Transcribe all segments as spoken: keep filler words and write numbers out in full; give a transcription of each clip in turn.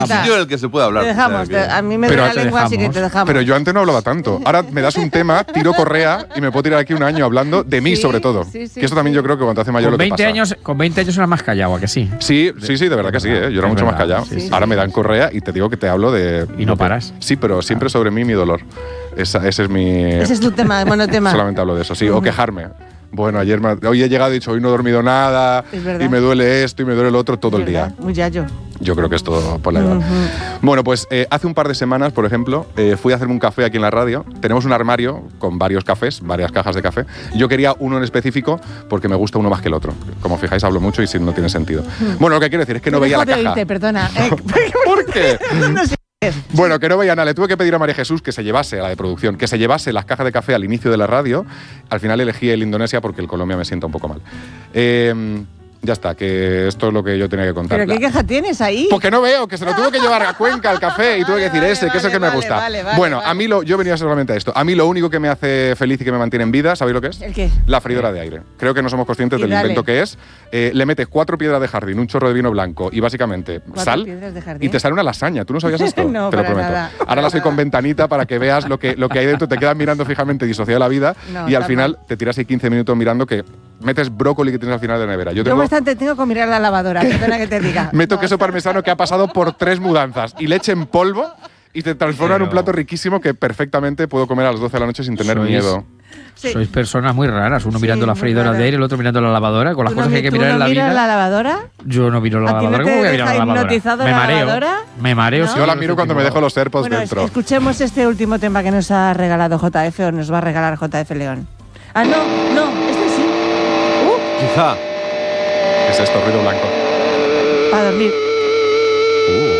Un sitio en el que se puede hablar. Te dejamos, o sea, que... te, a mí me duele la lengua, así que te dejamos. Pero yo antes no hablaba tanto. Ahora me das un tema, tiro correa y me puedo tirar aquí un año hablando de mí, sí, sobre todo. Sí, sí, que eso también sí. yo creo que cuando te hace mayor Con lo que veinte pasa. años, con veinte años era más callado, ¿a que sí? Sí, sí, sí, de verdad que sí, ¿eh? Yo era Es mucho verdad, más callado. sí, sí, Ahora sí. me dan correa y te digo que te hablo de... Y no paras. Sí, pero siempre sobre mí mi dolor. Esa, ese es mi... Ese es tu tema, bueno, tema. Solamente hablo de eso, sí. O quejarme. Bueno, ayer me, hoy he llegado y he dicho, hoy no he dormido nada, Es verdad. y me duele esto y me duele lo otro todo Es el día. verdad, muy yayo. Yo creo que es todo por la edad. Ujú. Bueno, pues eh, hace un par de semanas, por ejemplo, eh, fui a hacerme un café aquí en la radio. Tenemos un armario con varios cafés, varias cajas de café. Yo quería uno en específico porque me gusta uno más que el otro. Como fijáis, hablo mucho y si no tiene sentido. Bueno, lo que quiero decir es que no Te veía dejo la de caja. oírte, perdona. Eh, ¿Por qué? no sé. Bueno, que no veía nada. Le tuve que pedir a María Jesús que se llevase, a la de producción, que se llevase las cajas de café al inicio de la radio. Al final elegí el Indonesia porque el Colombia me sienta un poco mal. Eh, ya está, que esto es lo que yo tenía que contar. ¿Pero qué queja tienes ahí? Porque no veo, que se lo tuvo que llevar a Cuenca al café y tuve que decir Vale, ese, que es el vale, que me vale, gusta. vale, vale, bueno, vale. a mí lo, yo venía solamente a esto. A mí lo único que me hace feliz y que me mantiene en vida, ¿sabéis lo que es? ¿El qué? La freidora de aire. Creo que no somos conscientes Y del dale. invento que es. Eh, le metes cuatro piedras de jardín, un chorro de vino blanco y básicamente Cuatro sal piedras de jardín. y te sale una lasaña. ¿Tú no sabías esto? No, te lo para prometo. nada, Ahora para la soy con nada. ventanita para que veas lo que, lo que hay dentro. Te quedas mirando fijamente disociado de la vida No, y al está final mal. te tiras ahí quince minutos mirando que metes brócoli que tienes al final de la nevera. Yo Yo tengo... bastante tengo que mirar la lavadora, perdona que te diga. Meto No, queso parmesano que ha pasado por tres mudanzas y leche en polvo y te transforma en un Pero- plato riquísimo que perfectamente puedo comer a las doce de la noche sin tener Sois- miedo. sí. Sois personas muy raras. Uno Sí, mirando la muy freidora rara. de aire, el otro mirando la lavadora. Con las ¿Tú no cosas que hay mi- que tú mirar no en la miras vida. la lavadora? Yo no miro la ¿A ti no lavadora. te ¿Cómo voy a mirar deja la lavadora? hipnotizado Me la mareo. lavadora? Me mareo. ¿No? sí, Yo la sí, miro sí, cuando sí, me sí. dejo los AirPods Bueno, es- dentro. escuchemos este último tema que nos ha regalado J F o nos va a regalar J F León. Ah, no, no, este sí. Uh, Quizá. ¿Qué es esto? Ruido blanco. para dormir. Uh.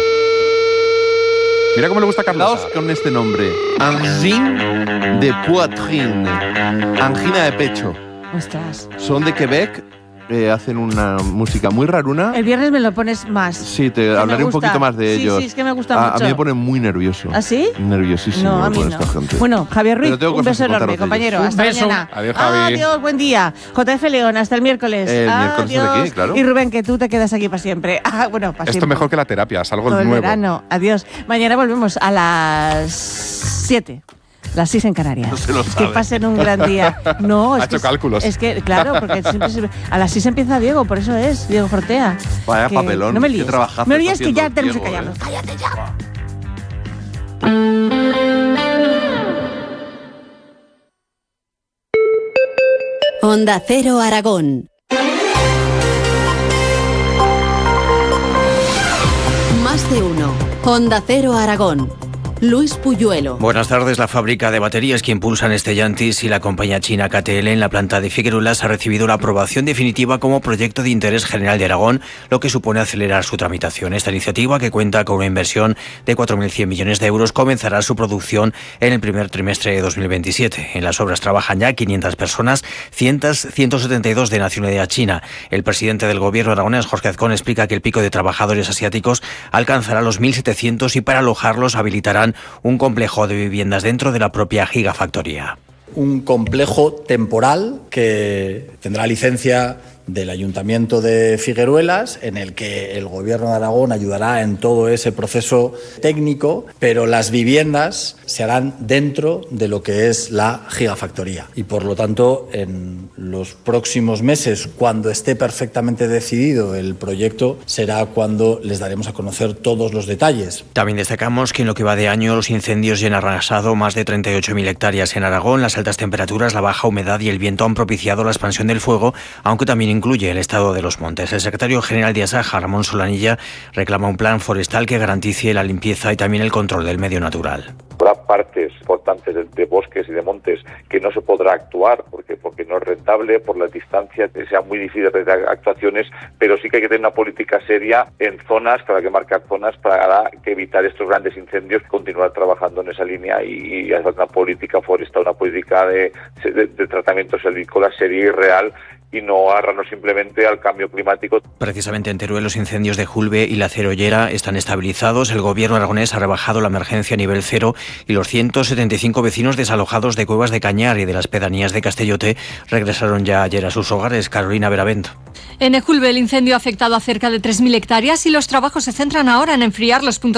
Mira cómo le gusta a Quedaos Carlos. con este nombre. Angine de poitrine. Angina de pecho. Ostras. Son de Quebec. Eh, hacen una música muy raruna. El viernes me lo pones más. Sí, te me hablaré un gusta. poquito más de Sí, ellos. sí, es que me gusta a, mucho. A mí me pone muy nervioso. ¿Ah, sí? Nerviosísimo No, me a mí pone no. esta gente. Bueno, Javier Ruiz, Pero tengo un cosas beso que enorme, contaros de compañero. ellos. Hasta Un beso. mañana. Adiós, Javi. Adiós, buen día. J F León, hasta el miércoles. El miércoles de Adiós. aquí, claro. Y Rubén, que tú te quedas aquí para siempre. Ah, bueno, para Esto siempre. mejor que la terapia, es algo Todo el nuevo. verano. Adiós. Mañana volvemos a las siete. Las seis en Canarias. No se lo Que sabe. pasen un gran día. No, es Ha que hecho cálculos. Es que, claro, porque siempre se- a las seis empieza Diego, por eso es, Diego Fortea. Vaya Que- papelón, No me qué líes. trabajazo Me está líes que ya haciendo tenemos que Diego, callarnos. eh. Cállate ya. Onda Cero Aragón. Más de uno. Onda Cero Aragón. Luis Puyuelo. Buenas tardes. La fábrica de baterías que impulsan Stellantis y la compañía china K T L en la planta de Figueruelas ha recibido la aprobación definitiva como proyecto de interés general de Aragón, lo que supone acelerar su tramitación. Esta iniciativa, que cuenta con una inversión de cuatro mil cien millones de euros, comenzará su producción en el primer trimestre de dos mil veintisiete. En las obras trabajan ya quinientas personas, ciento setenta y dos de nacionalidad china. El presidente del gobierno aragonés, Jorge Azcón, explica que el pico de trabajadores asiáticos alcanzará los mil setecientos y para alojarlos habilitarán un complejo de viviendas dentro de la propia gigafactoría. Un complejo temporal que tendrá licencia del Ayuntamiento de Figueruelas, en el que el Gobierno de Aragón ayudará en todo ese proceso técnico, pero las viviendas se harán dentro de lo que es la gigafactoría. Y por lo tanto, en los próximos meses, cuando esté perfectamente decidido el proyecto, será cuando les daremos a conocer todos los detalles. También destacamos que en lo que va de año los incendios ya han arrasado más de treinta y ocho mil hectáreas en Aragón. Las altas temperaturas, la baja humedad y el viento han propiciado la expansión del fuego, aunque también incluye el estado de los montes. El secretario general de Asaja, Ramón Solanilla, reclama un plan forestal que garantice la limpieza y también el control del medio natural. Habrá partes importantes de, de bosques y de montes que no se podrá actuar porque porque no es rentable, por la distancia, que sea muy difícil de actuaciones, pero sí que hay que tener una política seria en zonas, que habrá que marcar zonas para que evitar estos grandes incendios, continuar trabajando en esa línea y, y hacer una política forestal, una política de, de, de tratamiento silvícola seria y real, y no agarrarnos simplemente al cambio climático. Precisamente en Teruel los incendios de Julbe y la Cerollera están estabilizados. El gobierno aragonés ha rebajado la emergencia a nivel cero y los ciento setenta y cinco vecinos desalojados de Cuevas de Cañar y de las pedanías de Castellote regresaron ya ayer a sus hogares. Carolina Beravent. En Julbe el incendio ha afectado a cerca de tres mil hectáreas y los trabajos se centran ahora en enfriar los puntos